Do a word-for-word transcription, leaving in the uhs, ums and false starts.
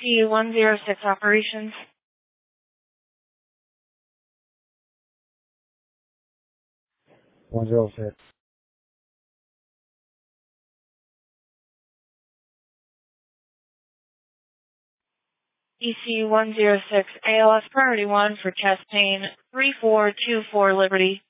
U one zero six operations. one zero six. E C U one zero six, A L S priority one for chest pain, three four two four Liberty.